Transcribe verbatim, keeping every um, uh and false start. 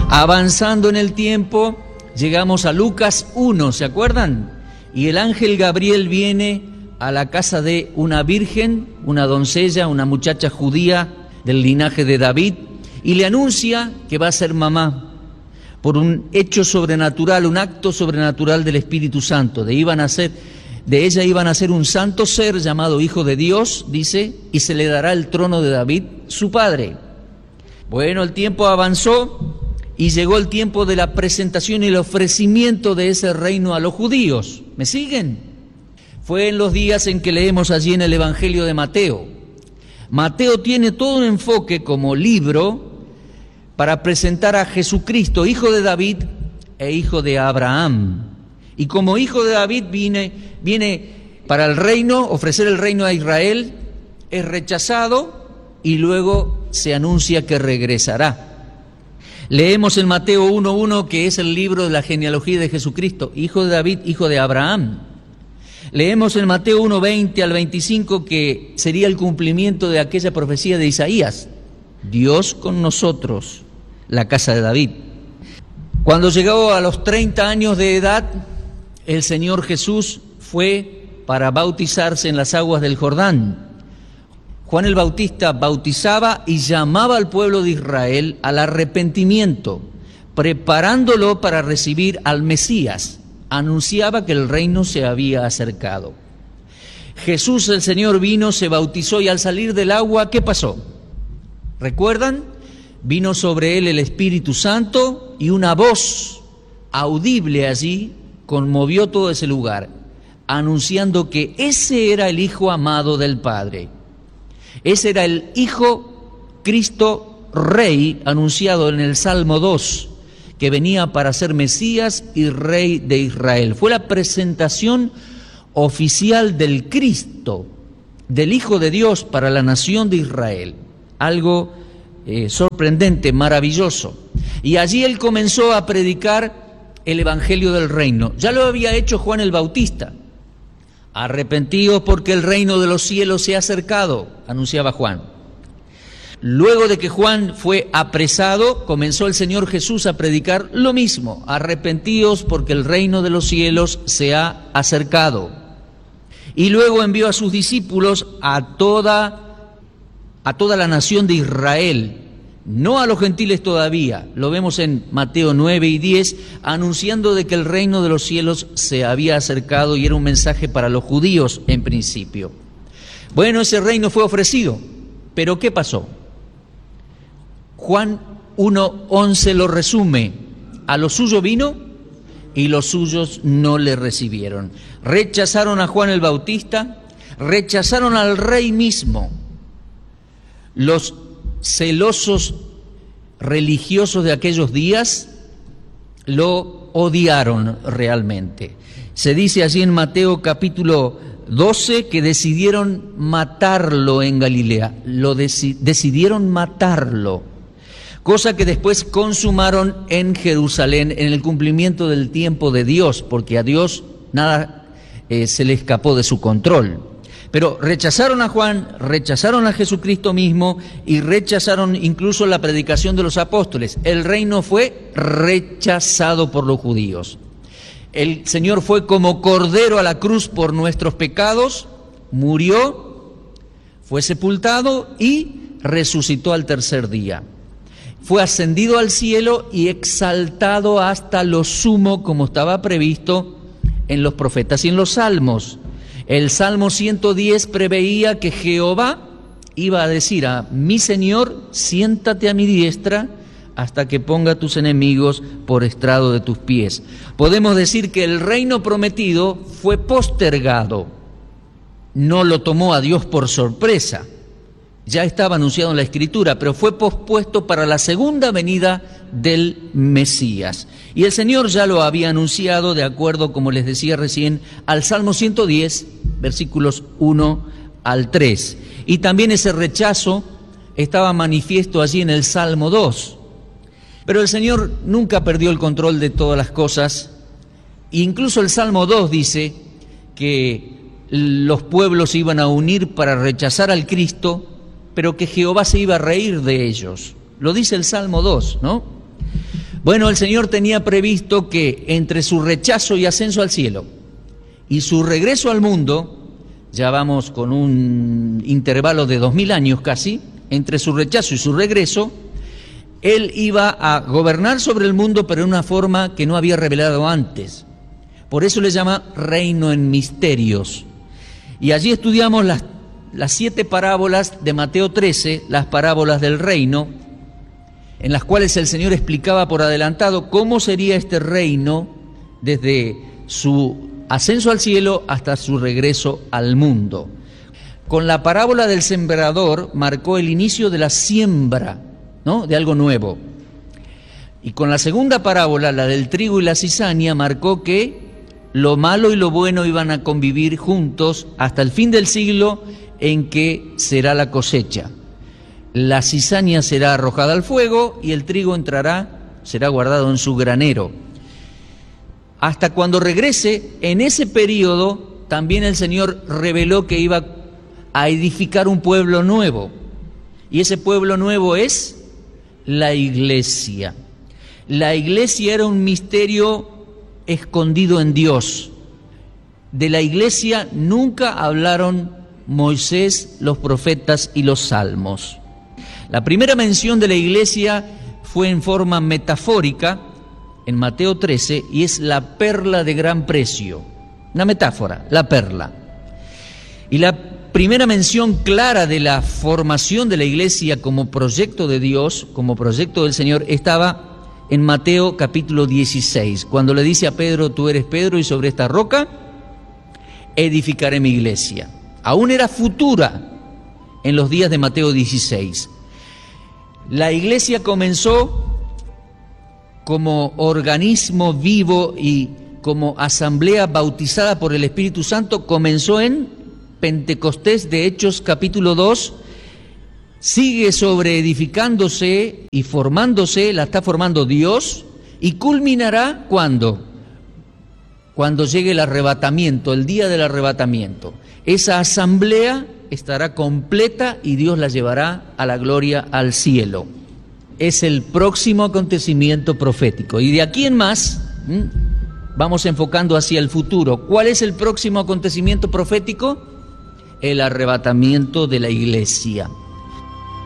Avanzando en el tiempo, llegamos a Lucas uno, ¿se acuerdan? Y el ángel Gabriel viene a la casa de una virgen, una doncella, una muchacha judía del linaje de David, y le anuncia que va a ser mamá por un hecho sobrenatural, un acto sobrenatural del Espíritu Santo. De, iban a ser, de ella iban a ser un santo ser llamado Hijo de Dios, dice, y se le dará el trono de David, su padre. Bueno, el tiempo avanzó y llegó el tiempo de la presentación y el ofrecimiento de ese reino a los judíos. ¿Me siguen? Fue en los días en que leemos allí en el Evangelio de Mateo. Mateo tiene todo un enfoque como libro para presentar a Jesucristo, hijo de David e hijo de Abraham. Y como hijo de David viene, viene para el reino, ofrecer el reino a Israel, es rechazado y luego se anuncia que regresará. Leemos en Mateo uno uno, que es el libro de la genealogía de Jesucristo, hijo de David, hijo de Abraham. Leemos en Mateo uno veinte al veinticinco, que sería el cumplimiento de aquella profecía de Isaías: Dios con nosotros, la casa de David. Cuando llegó a los treinta años de edad, el Señor Jesús fue para bautizarse en las aguas del Jordán. Juan el Bautista bautizaba y llamaba al pueblo de Israel al arrepentimiento, preparándolo para recibir al Mesías. Anunciaba que el reino se había acercado. Jesús el Señor vino, se bautizó y al salir del agua, ¿qué pasó? ¿Recuerdan? Vino sobre él el Espíritu Santo y una voz audible allí conmovió todo ese lugar, anunciando que ese era el Hijo amado del Padre. Ese era el Hijo Cristo Rey, anunciado en el Salmo dos, que venía para ser Mesías y Rey de Israel. Fue la presentación oficial del Cristo, del Hijo de Dios para la nación de Israel. Algo eh, sorprendente, maravilloso. Y allí él comenzó a predicar el Evangelio del Reino. Ya lo había hecho Juan el Bautista. Arrepentíos porque el reino de los cielos se ha acercado, anunciaba Juan. Luego de que Juan fue apresado, comenzó el Señor Jesús a predicar lo mismo: arrepentíos porque el reino de los cielos se ha acercado. Y luego envió a sus discípulos a toda, a toda la nación de Israel, no a los gentiles todavía, lo vemos en Mateo nueve y diez, anunciando de que el reino de los cielos se había acercado y era un mensaje para los judíos en principio. Bueno, ese reino fue ofrecido, pero ¿qué pasó? Juan uno once lo resume: a lo suyo vino y los suyos no le recibieron. Rechazaron a Juan el Bautista, rechazaron al rey mismo. Los celosos religiosos de aquellos días lo odiaron realmente. Se dice allí en Mateo capítulo doce que decidieron matarlo en Galilea, lo deci- decidieron matarlo, cosa que después consumaron en Jerusalén en el cumplimiento del tiempo de Dios, porque a Dios nada eh, se le escapó de su control. Pero rechazaron a Juan, rechazaron a Jesucristo mismo y rechazaron incluso la predicación de los apóstoles. El reino fue rechazado por los judíos. El Señor fue como cordero a la cruz por nuestros pecados, murió, fue sepultado y resucitó al tercer día. Fue ascendido al cielo y exaltado hasta lo sumo, como estaba previsto en los profetas y en los salmos. El Salmo ciento diez preveía que Jehová iba a decir a mi Señor: siéntate a mi diestra hasta que ponga a tus enemigos por estrado de tus pies. Podemos decir que el reino prometido fue postergado. No lo tomó a Dios por sorpresa. Ya estaba anunciado en la Escritura, pero fue pospuesto para la segunda venida del Mesías. Y el Señor ya lo había anunciado, de acuerdo, como les decía recién, al Salmo ciento diez, versículos uno al tres. Y también ese rechazo estaba manifiesto allí en el Salmo dos. Pero el Señor nunca perdió el control de todas las cosas. Incluso el Salmo dos dice que los pueblos se iban a unir para rechazar al Cristo, pero que Jehová se iba a reír de ellos. Lo dice el Salmo dos, ¿no? Bueno, el Señor tenía previsto que entre su rechazo y ascenso al cielo y su regreso al mundo, ya vamos con un intervalo de dos mil años casi, entre su rechazo y su regreso, Él iba a gobernar sobre el mundo, pero de una forma que no había revelado antes. Por eso le llama reino en misterios. Y allí estudiamos las, las siete parábolas de Mateo trece, las parábolas del reino, en las cuales el Señor explicaba por adelantado cómo sería este reino desde su ascenso al cielo hasta su regreso al mundo. Con la parábola del sembrador marcó el inicio de la siembra, ¿no?, de algo nuevo. Y con la segunda parábola, la del trigo y la cizaña, marcó que lo malo y lo bueno iban a convivir juntos hasta el fin del siglo, en que será la cosecha. La cizaña será arrojada al fuego y el trigo entrará, será guardado en su granero. Hasta cuando regrese, en ese periodo, también el Señor reveló que iba a edificar un pueblo nuevo. Y ese pueblo nuevo es la iglesia. La iglesia era un misterio escondido en Dios. De la iglesia nunca hablaron Moisés, los profetas y los salmos. La primera mención de la iglesia fue en forma metafórica en Mateo trece y es la perla de gran precio. Una metáfora, la perla. Y la primera mención clara de la formación de la iglesia como proyecto de Dios, como proyecto del Señor, estaba en Mateo capítulo dieciséis, cuando le dice a Pedro: tú eres Pedro y sobre esta roca edificaré mi iglesia. Aún era futura en los días de Mateo dieciséis. La iglesia comenzó como organismo vivo y como asamblea bautizada por el Espíritu Santo, comenzó en Pentecostés de Hechos capítulo dos, sigue sobreedificándose y formándose, la está formando Dios, y culminará ¿cuándo? Cuando llegue el arrebatamiento, el día del arrebatamiento. Esa asamblea estará completa y Dios la llevará a la gloria, al cielo. Es el próximo acontecimiento profético. Y de aquí en más, ¿m? vamos enfocando hacia el futuro. ¿Cuál es el próximo acontecimiento profético? El arrebatamiento de la iglesia.